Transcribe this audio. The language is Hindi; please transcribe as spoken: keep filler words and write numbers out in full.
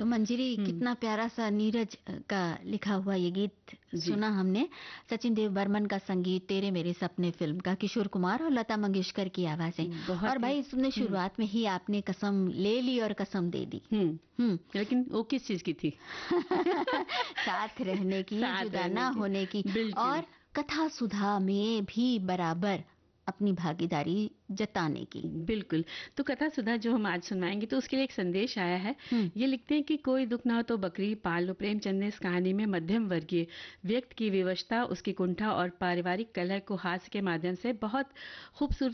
तो मंजरी, कितना प्यारा सा नीरज का लिखा हुआ ये गीत सुना हमने। सचिन देव बर्मन का संगीत, तेरे मेरे सपने फिल्म का, किशोर कुमार और लता मंगेशकर की आवाजें। और भाई इसने शुरुआत में ही आपने कसम ले ली और कसम दे दी। हम्म लेकिन वो किस चीज की थी? साथ रहने की, साथ जुदा रहने ना की। होने की, और कथा सुधा में भी बराबर अपनी भागीदारी जताने की। बिल्कुल। तो कथा सुधा जो हम आज सुनाएंगे तो उसके लिए एक संदेश आया है। ये लिखते हैं कि कोई दुख ना हो तो बकरी पाल लो। प्रेमचंद ने इस कहानी में मध्यम वर्गीय व्यक्ति की विवशता, उसकी कुंठा और पारिवारिक कलह को हास्य के माध्यम से बहुत खूबसूरती